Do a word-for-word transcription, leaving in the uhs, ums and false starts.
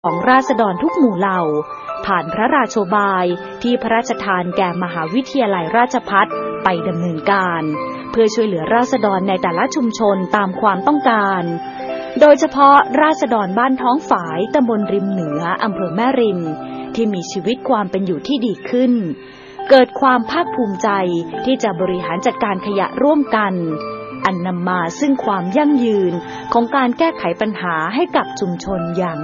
ของราษฎรทุกหมู่เหล่าผ่านพระราโชบายที่พระราชทานแก่มหาวิทยาลัยราชภัฏไปดำเนินการเพื่อช่วยเหลือราษฎรในแต่ละชุมชนตามความต้องการโดยเฉพาะราษฎรบ้านท้องฝายตำบลริมเหนืออำเภอแม่ริมที่มีชีวิตความเป็นอยู่ที่ดีขึ้นเกิดความภาคภูมิใจที่จะบริหารจัดการขยะร่วมกันอันนำมาซึ่งความยั่งยืนของการแก้ไขปัญหาให้กับชุมชนอย่าง